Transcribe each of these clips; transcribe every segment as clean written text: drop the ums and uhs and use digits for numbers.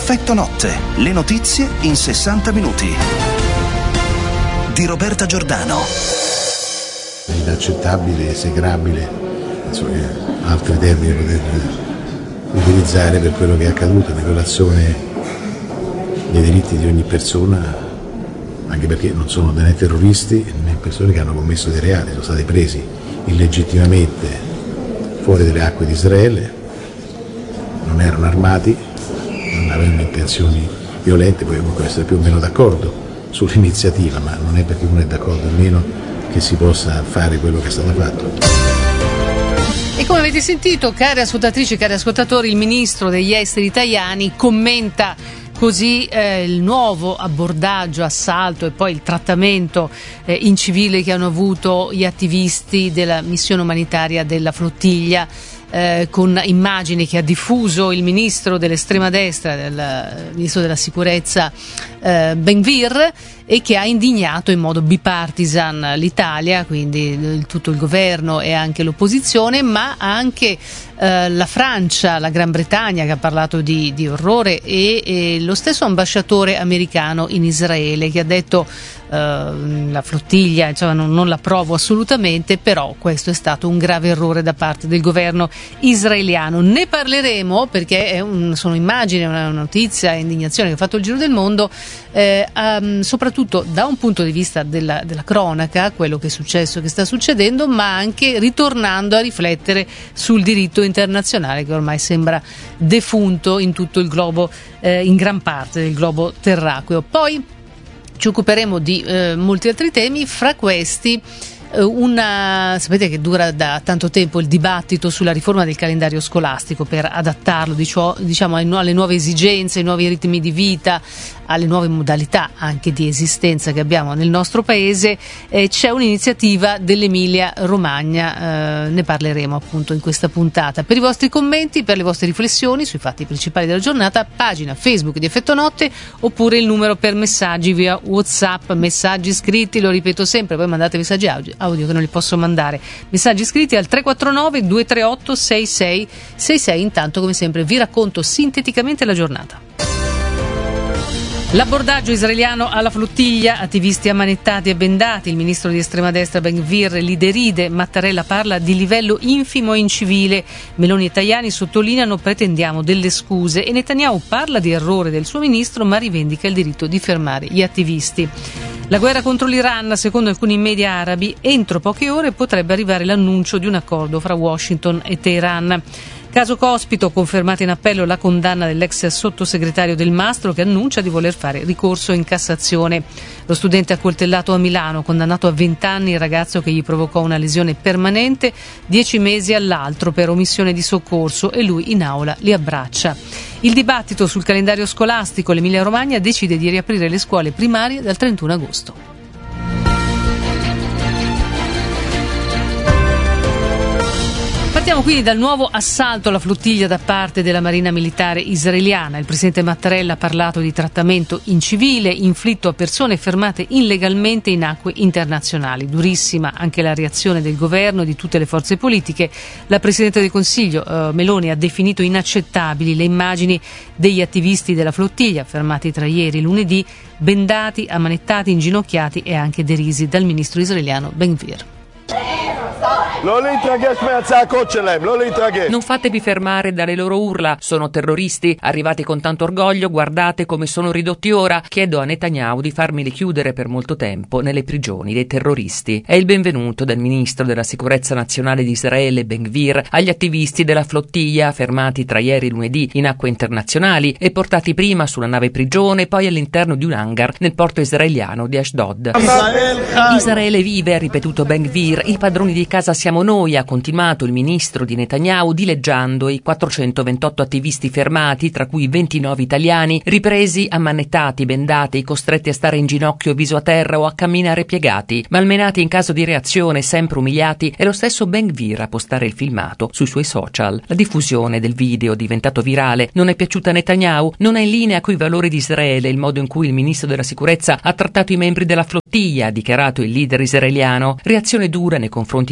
Effetto notte, le notizie in 60 minuti. Di Roberta Giordano. È inaccettabile, esecrabile, insomma, altri termini poter utilizzare per quello che è accaduto, di violazione dei diritti di ogni persona, anche perché non sono né terroristi né persone che hanno commesso dei reati, sono stati presi illegittimamente fuori dalle acque di Israele, non erano armati, non avevano intenzioni violente, poi comunque essere più o meno d'accordo sull'iniziativa, ma non è perché uno è d'accordo o meno che si possa fare quello che è stato fatto. E come avete sentito, care ascoltatrici, cari ascoltatori, il ministro degli esteri Tajani commenta così il nuovo abbordaggio, assalto e poi il trattamento incivile che hanno avuto gli attivisti della missione umanitaria della flottiglia, con immagini che ha diffuso il ministro dell'estrema destra, il ministro della sicurezza Ben-Gvir, e che ha indignato in modo bipartisan l'Italia, quindi tutto il governo e anche l'opposizione, ma anche la Francia, la Gran Bretagna, che ha parlato di orrore, e lo stesso ambasciatore americano in Israele, che ha detto la flottiglia, insomma, non la approvo assolutamente, però questo è stato un grave errore da parte del governo israeliano. Ne parleremo perché sono immagini, una notizia, indignazione che ha fatto il giro del mondo, soprattutto da un punto di vista della cronaca, quello che è successo, che sta succedendo, ma anche ritornando a riflettere sul diritto internazionale, che ormai sembra defunto in tutto il globo, in gran parte del globo terracqueo. Poi ci occuperemo di molti altri temi, fra questi sapete che dura da tanto tempo il dibattito sulla riforma del calendario scolastico per adattarlo, diciamo, alle nuove esigenze, ai nuovi ritmi di vita, alle nuove modalità anche di esistenza che abbiamo nel nostro paese. C'è un'iniziativa dell'Emilia Romagna, ne parleremo appunto in questa puntata. Per i vostri commenti, per le vostre riflessioni sui fatti principali della giornata, pagina Facebook di Effetto Notte, oppure il numero per messaggi via WhatsApp, messaggi scritti, lo ripeto sempre, poi mandate messaggi audio che non li posso mandare, messaggi scritti al 349 238 6666. Intanto, come sempre, vi racconto sinteticamente la giornata. L'abbordaggio israeliano alla flottiglia, attivisti ammanettati e bendati, il ministro di estrema destra Ben-Gvir li deride, Mattarella parla di livello infimo e incivile, Meloni e Tajani sottolineano pretendiamo delle scuse e Netanyahu parla di errore del suo ministro ma rivendica il diritto di fermare gli attivisti. La guerra contro l'Iran, secondo alcuni media arabi, entro poche ore potrebbe arrivare l'annuncio di un accordo fra Washington e Teheran. Caso Cospito, confermata in appello la condanna dell'ex sottosegretario Del Mastro, che annuncia di voler fare ricorso in Cassazione. Lo studente accoltellato a Milano, condannato a 20 anni, il ragazzo che gli provocò una lesione permanente, 10 mesi all'altro per omissione di soccorso, e lui in aula li abbraccia. Il dibattito sul calendario scolastico, l'Emilia Romagna decide di riaprire le scuole primarie dal 31 agosto. Partiamo quindi dal nuovo assalto alla flottiglia da parte della Marina Militare israeliana. Il presidente Mattarella ha parlato di trattamento incivile inflitto a persone fermate illegalmente in acque internazionali. Durissima anche la reazione del governo e di tutte le forze politiche. La Presidente del Consiglio Meloni ha definito inaccettabili le immagini degli attivisti della flottiglia fermati tra ieri e lunedì, bendati, ammanettati, inginocchiati e anche derisi dal ministro israeliano Ben-Gvir. Non fatevi fermare dalle loro urla, sono terroristi, arrivati con tanto orgoglio, guardate come sono ridotti ora, chiedo a Netanyahu di farmeli chiudere per molto tempo nelle prigioni dei terroristi. È il benvenuto del ministro della sicurezza nazionale di Israele Ben-Gvir agli attivisti della flottiglia fermati tra ieri e lunedì in acque internazionali e portati prima su una nave prigione, poi all'interno di un hangar nel porto israeliano di Ashdod. Israele vive, ha ripetuto Ben-Gvir, i padroni di casa siamo noi, ha continuato il ministro di Netanyahu dileggiando i 428 attivisti fermati, tra cui 29 italiani, ripresi ammanettati, bendati, costretti a stare in ginocchio viso a terra o a camminare piegati, malmenati in caso di reazione, sempre umiliati. È lo stesso Ben-Gvir a postare il filmato sui suoi social. La diffusione del video, diventato virale, non è piaciuta a Netanyahu, non è in linea coi valori di Israele il modo in cui il ministro della sicurezza ha trattato i membri della flottiglia, ha dichiarato il leader israeliano. Reazione dura nei confronti di Ben-Gvir,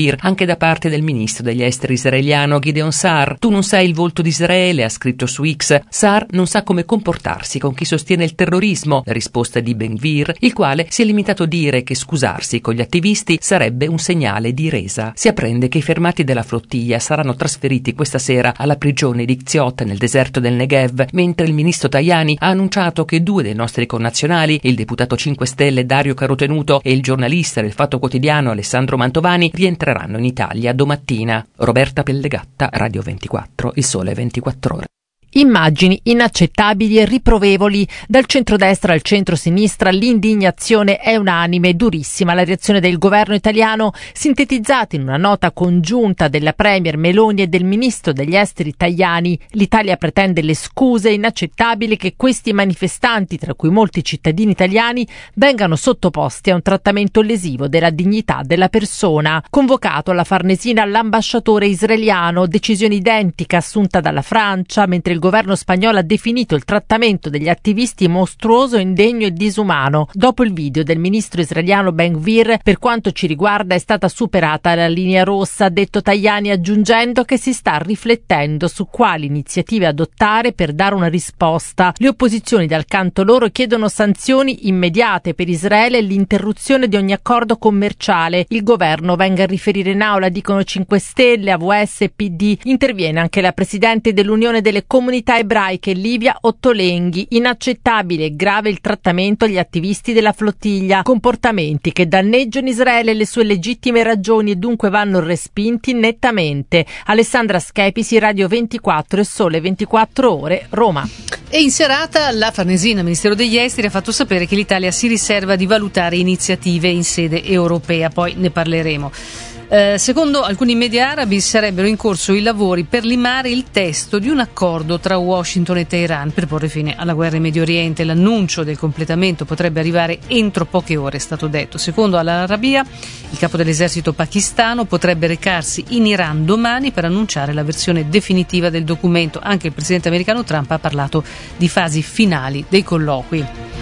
Gvir, anche da parte del ministro degli esteri israeliano Gideon Sa'ar. Tu non sai il volto di Israele, ha scritto su X. Sa'ar non sa come comportarsi con chi sostiene il terrorismo, la risposta di Ben Gvir, il quale si è limitato a dire che scusarsi con gli attivisti sarebbe un segnale di resa. Si apprende che i fermati della flottiglia saranno trasferiti questa sera alla prigione di Ziot nel deserto del Negev, mentre il ministro Tajani ha annunciato che 2 dei nostri connazionali, il deputato 5 Stelle Dario Carotenuto e il giornalista del Fatto Quotidiano Alessandro Mantovani, rientreranno in Italia domattina. Roberta Pellegatta, Radio 24, Il Sole 24 Ore. Immagini inaccettabili e riprovevoli. Dal centrodestra al centro-sinistra l'indignazione è unanime e durissima. La reazione del governo italiano, sintetizzata in una nota congiunta della premier Meloni e del ministro degli esteri Tajani. L'Italia pretende le scuse. Inaccettabili che questi manifestanti, tra cui molti cittadini italiani, vengano sottoposti a un trattamento lesivo della dignità della persona. Convocato alla Farnesina l'ambasciatore israeliano, decisione identica assunta dalla Francia, mentre il governo spagnolo ha definito il trattamento degli attivisti mostruoso, indegno e disumano. Dopo il video del ministro israeliano Ben Gvir, per quanto ci riguarda è stata superata la linea rossa, ha detto Tajani, aggiungendo che si sta riflettendo su quali iniziative adottare per dare una risposta. Le opposizioni dal canto loro chiedono sanzioni immediate per Israele e l'interruzione di ogni accordo commerciale. Il governo venga a riferire in aula, dicono 5 Stelle, AVS e PD. Interviene anche la presidente dell'Unione delle Comunità Ebraiche Livia Ottolenghi. Inaccettabile e grave il trattamento agli attivisti della flottiglia, comportamenti che danneggiano Israele e le sue legittime ragioni e dunque vanno respinti nettamente. Alessandra Schepisi, Radio 24 e Sole 24 Ore, Roma. E in serata la Farnesina, Ministero degli Esteri, ha fatto sapere che l'Italia si riserva di valutare iniziative in sede europea, poi ne parleremo. Secondo alcuni media arabi sarebbero in corso i lavori per limare il testo di un accordo tra Washington e Teheran per porre fine alla guerra in Medio Oriente. L'annuncio del completamento potrebbe arrivare entro poche ore, è stato detto. Secondo Al Arabiya, il capo dell'esercito pakistano potrebbe recarsi in Iran domani per annunciare la versione definitiva del documento. Anche il presidente americano Trump ha parlato di fasi finali dei colloqui.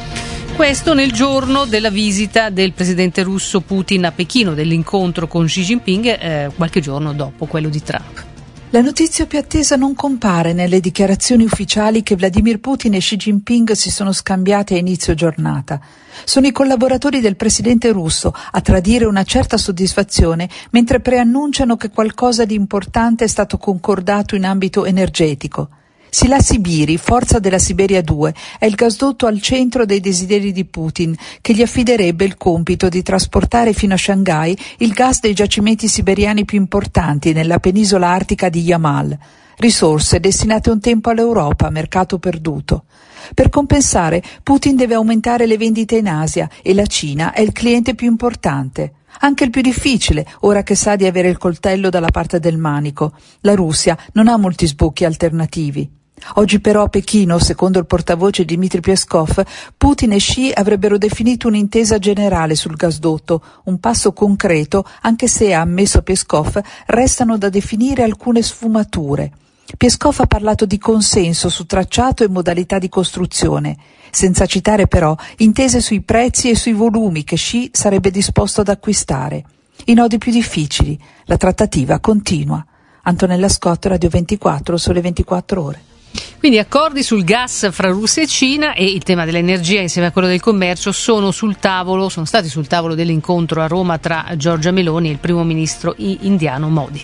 Questo nel giorno della visita del presidente russo Putin a Pechino, dell'incontro con Xi Jinping, qualche giorno dopo quello di Trump. La notizia più attesa non compare nelle dichiarazioni ufficiali che Vladimir Putin e Xi Jinping si sono scambiate a inizio giornata. Sono i collaboratori del presidente russo a tradire una certa soddisfazione mentre preannunciano che qualcosa di importante è stato concordato in ambito energetico. Sila Sibiri, forza della Siberia 2, è il gasdotto al centro dei desideri di Putin, che gli affiderebbe il compito di trasportare fino a Shanghai il gas dei giacimenti siberiani più importanti nella penisola artica di Yamal. Risorse destinate un tempo all'Europa, mercato perduto. Per compensare, Putin deve aumentare le vendite in Asia e la Cina è il cliente più importante. Anche il più difficile, ora che sa di avere il coltello dalla parte del manico. La Russia non ha molti sbocchi alternativi. Oggi però a Pechino, secondo il portavoce Dmitry Peskov, Putin e Xi avrebbero definito un'intesa generale sul gasdotto, un passo concreto, anche se, ha ammesso Peskov, restano da definire alcune sfumature. Peskov ha parlato di consenso su tracciato e modalità di costruzione, senza citare però intese sui prezzi e sui volumi che Xi sarebbe disposto ad acquistare. I nodi più difficili, la trattativa continua. Antonella Scott, Radio 24, Sole 24 Ore. Quindi accordi sul gas fra Russia e Cina e il tema dell'energia insieme a quello del commercio sono stati sul tavolo dell'incontro a Roma tra Giorgia Meloni e il primo ministro indiano Modi.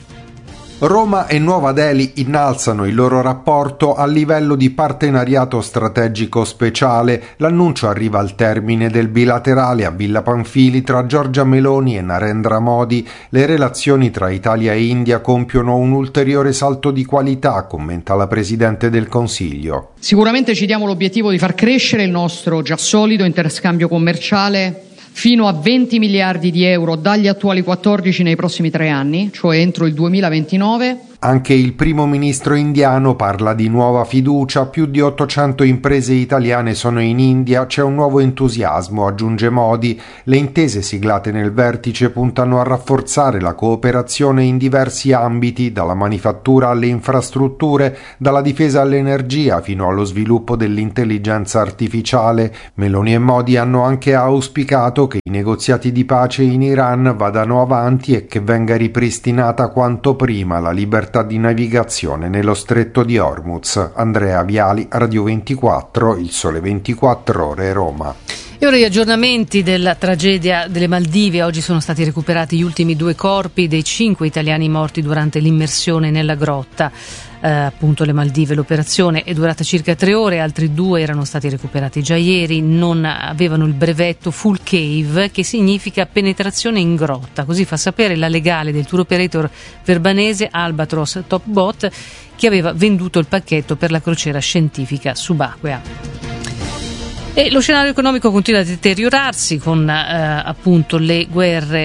Roma e Nuova Delhi innalzano il loro rapporto a livello di partenariato strategico speciale. L'annuncio arriva al termine del bilaterale a Villa Pamphili tra Giorgia Meloni e Narendra Modi. Le relazioni tra Italia e India compiono un ulteriore salto di qualità, commenta la Presidente del Consiglio. Sicuramente ci diamo l'obiettivo di far crescere il nostro già solido interscambio commerciale fino a 20 miliardi di euro dagli attuali 14 nei prossimi 3 anni, cioè entro il 2029, Anche il primo ministro indiano parla di nuova fiducia, più di 800 imprese italiane sono in India, c'è un nuovo entusiasmo, aggiunge Modi. Le intese siglate nel vertice puntano a rafforzare la cooperazione in diversi ambiti, dalla manifattura alle infrastrutture, dalla difesa all'energia fino allo sviluppo dell'intelligenza artificiale. Meloni e Modi hanno anche auspicato che i negoziati di pace in Iran vadano avanti e che venga ripristinata quanto prima la libertà di navigazione nello stretto di Hormuz. Andrea Viali, Radio 24, Il Sole 24 Ore, Roma. E ora gli aggiornamenti della tragedia delle Maldive. Oggi sono stati recuperati gli ultimi 2 corpi dei 5 italiani morti durante l'immersione nella grotta. Appunto le Maldive. L'operazione è durata circa 3 ore, altri 2 erano stati recuperati già ieri, non avevano il brevetto Full Cave, che significa penetrazione in grotta, così fa sapere la legale del tour operator verbanese Albatros Top Boat, che aveva venduto il pacchetto per la crociera scientifica subacquea. E lo scenario economico continua a deteriorarsi con appunto le guerre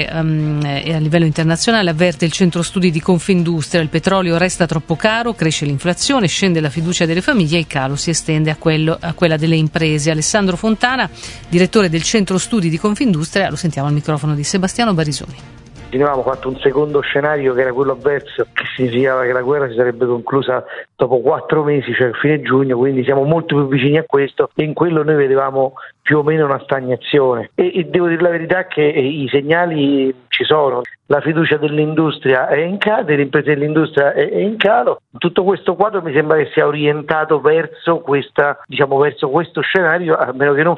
e a livello internazionale. Avverte il centro studi di Confindustria: il petrolio resta troppo caro, cresce l'inflazione, scende la fiducia delle famiglie e il calo si estende a quella delle imprese. Alessandro Fontana, direttore del centro studi di Confindustria, lo sentiamo al microfono di Sebastiano Barisoni. Avevamo fatto un secondo scenario che era quello avverso, che significava che la guerra si sarebbe conclusa dopo 4 mesi, cioè fine giugno, quindi siamo molto più vicini a questo, e in quello noi vedevamo più o meno una stagnazione e devo dire la verità che i segnali ci sono. La fiducia dell'industria è in calo, delle imprese dell'industria è in calo. Tutto questo quadro mi sembra che sia orientato verso verso questo scenario, a meno che non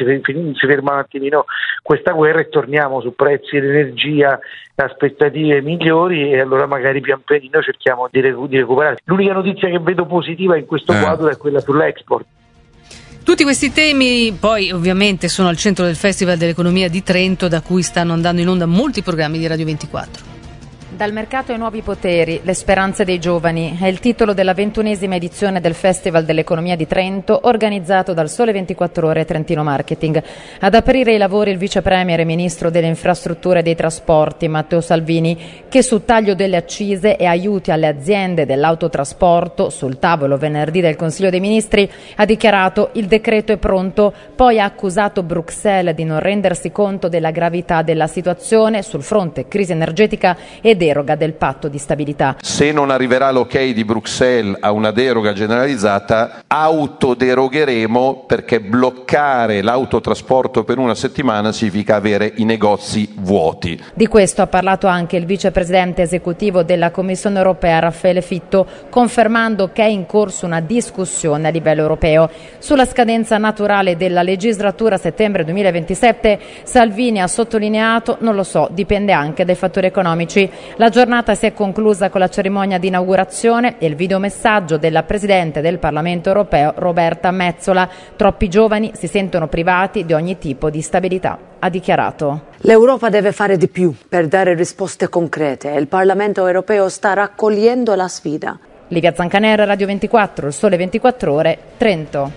si ferma un attimino questa guerra e torniamo su prezzi dell'energia, aspettative migliori, e allora magari pian pianino cerchiamo di recuperare. L'unica notizia che vedo positiva in questo quadro è quella sull'export. Tutti questi temi poi ovviamente sono al centro del Festival dell'Economia di Trento, da cui stanno andando in onda molti programmi di Radio 24. Dal mercato ai nuovi poteri, le speranze dei giovani è il titolo della 21esima edizione del Festival dell'Economia di Trento, organizzato dal Sole 24 Ore Trentino Marketing. Ad aprire i lavori il vice premier e ministro delle infrastrutture e dei trasporti Matteo Salvini, che su taglio delle accise e aiuti alle aziende dell'autotrasporto, sul tavolo venerdì del Consiglio dei Ministri, ha dichiarato: il decreto è pronto, poi ha accusato Bruxelles di non rendersi conto della gravità della situazione sul fronte crisi energetica e deroga del patto di stabilità. Se non arriverà l'ok di Bruxelles a una deroga generalizzata, autoderogheremo, perché bloccare l'autotrasporto per una settimana significa avere i negozi vuoti. Di questo ha parlato anche il vicepresidente esecutivo della Commissione europea Raffaele Fitto, confermando che è in corso una discussione a livello europeo. Sulla scadenza naturale della legislatura settembre 2027, Salvini ha sottolineato: non lo so, dipende anche dai fattori economici. La giornata si è conclusa con la cerimonia di inaugurazione e il videomessaggio della Presidente del Parlamento europeo Roberta Metsola. Troppi giovani si sentono privati di ogni tipo di stabilità, ha dichiarato. L'Europa deve fare di più per dare risposte concrete e il Parlamento europeo sta raccogliendo la sfida. Livia Zancanera, Radio 24, Il Sole 24 Ore, Trento.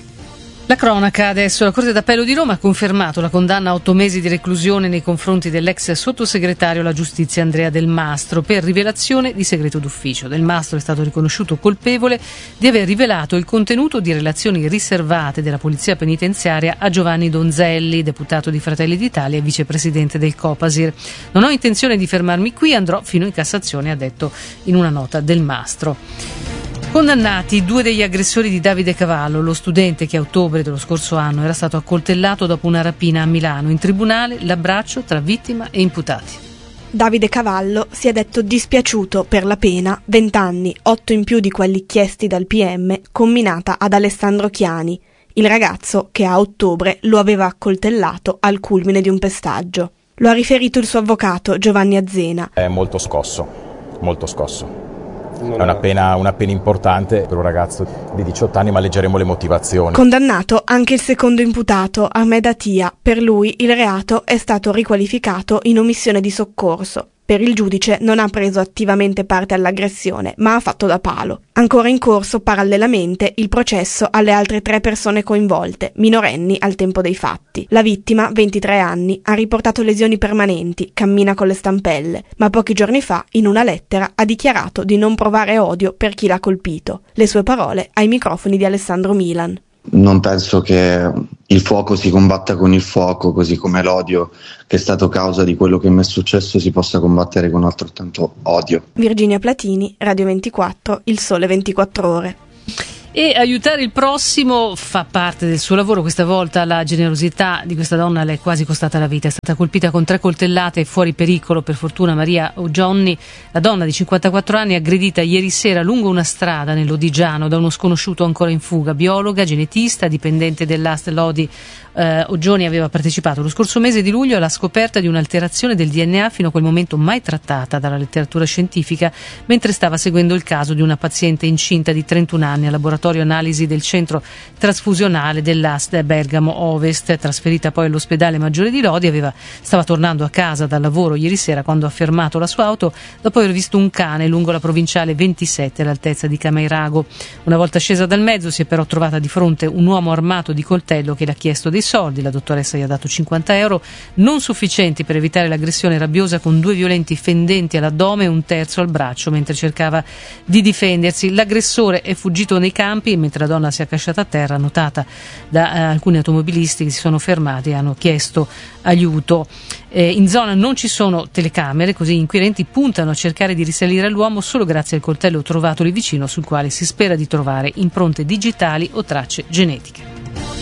La cronaca adesso. La Corte d'Appello di Roma ha confermato la condanna a 8 mesi di reclusione nei confronti dell'ex sottosegretario alla giustizia Andrea Del Mastro per rivelazione di segreto d'ufficio. Del Mastro è stato riconosciuto colpevole di aver rivelato il contenuto di relazioni riservate della Polizia Penitenziaria a Giovanni Donzelli, deputato di Fratelli d'Italia e vicepresidente del Copasir. Non ho intenzione di fermarmi qui, andrò fino in Cassazione, ha detto in una nota Del Mastro. Condannati 2 degli aggressori di Davide Cavallo, lo studente che a ottobre dello scorso anno era stato accoltellato dopo una rapina a Milano. In tribunale l'abbraccio tra vittima e imputati. Davide Cavallo si è detto dispiaciuto per la pena, 20 anni, 8 in più di quelli chiesti dal PM, comminata ad Alessandro Chiani, il ragazzo che a ottobre lo aveva accoltellato al culmine di un pestaggio. Lo ha riferito il suo avvocato Giovanni Azzena. È molto scosso, molto scosso. È una pena importante per un ragazzo di 18 anni, ma leggeremo le motivazioni. Condannato anche il secondo imputato, Ahmed Atia. Per lui il reato è stato riqualificato in omissione di soccorso. Per il giudice non ha preso attivamente parte all'aggressione, ma ha fatto da palo. Ancora in corso parallelamente il processo alle altre 3 persone coinvolte, minorenni al tempo dei fatti. La vittima, 23 anni, ha riportato lesioni permanenti, cammina con le stampelle, ma pochi giorni fa, in una lettera, ha dichiarato di non provare odio per chi l'ha colpito. Le sue parole ai microfoni di Alessandro Milan. Non penso che il fuoco si combatta con il fuoco, così come l'odio che è stato causa di quello che mi è successo si possa combattere con altrettanto odio. Virginia Platini, Radio 24, Il Sole 24 Ore. E aiutare il prossimo fa parte del suo lavoro. Questa volta la generosità di questa donna le è quasi costata la vita. È stata colpita con 3 coltellate e fuori pericolo. Per fortuna Maria Oggionni, la donna di 54 anni, aggredita ieri sera lungo una strada nell'Odigiano da uno sconosciuto ancora in fuga. Biologa, genetista, dipendente dell'AST Lodi. Oggioni aveva partecipato lo scorso mese di luglio alla scoperta di un'alterazione del DNA fino a quel momento mai trattata dalla letteratura scientifica, mentre stava seguendo il caso di una paziente incinta di 31 anni al laboratorio analisi del centro trasfusionale dell'AST Bergamo Ovest. Trasferita poi all'ospedale Maggiore di Lodi, stava tornando a casa dal lavoro ieri sera quando ha fermato la sua auto dopo aver visto un cane lungo la provinciale 27 all'altezza di Camairago. Una volta scesa dal mezzo si è però trovata di fronte un uomo armato di coltello che le ha chiesto dei soldi. La dottoressa gli ha dato 50 euro, non sufficienti per evitare l'aggressione rabbiosa, con 2 violenti fendenti all'addome e un terzo al braccio mentre cercava di difendersi. L'aggressore è fuggito nei campi mentre la donna si è accasciata a terra, notata da alcuni automobilisti che si sono fermati e hanno chiesto aiuto. In zona non ci sono telecamere, così gli inquirenti puntano a cercare di risalire all'uomo solo grazie al coltello trovato lì vicino, sul quale si spera di trovare impronte digitali o tracce genetiche.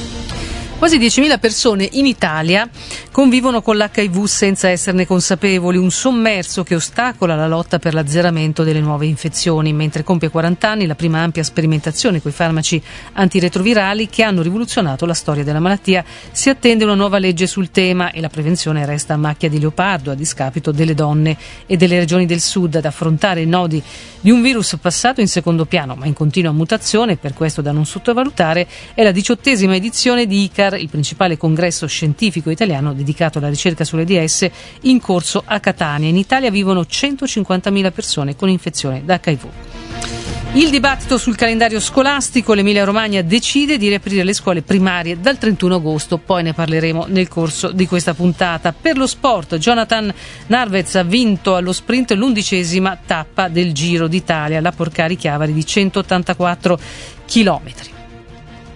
Quasi 10.000 persone in Italia convivono con l'HIV senza esserne consapevoli, un sommerso che ostacola la lotta per l'azzeramento delle nuove infezioni. Mentre compie 40 anni la prima ampia sperimentazione coi farmaci antiretrovirali che hanno rivoluzionato la storia della malattia, si attende una nuova legge sul tema e la prevenzione resta a macchia di leopardo a discapito delle donne e delle regioni del sud. Ad affrontare i nodi di un virus passato in secondo piano ma in continua mutazione, per questo da non sottovalutare, è la 18ª edizione di ICAR, il principale congresso scientifico italiano dedicato alla ricerca sull'AIDS, in corso a Catania. In Italia vivono 150.000 persone con infezione da HIV. Il dibattito sul calendario scolastico: l'Emilia Romagna decide di riaprire le scuole primarie dal 31 agosto, poi ne parleremo nel corso di questa puntata. Per lo sport, Jonathan Narvez ha vinto allo sprint l'11ª tappa del Giro d'Italia, la Porcari Chiavari di 184 chilometri.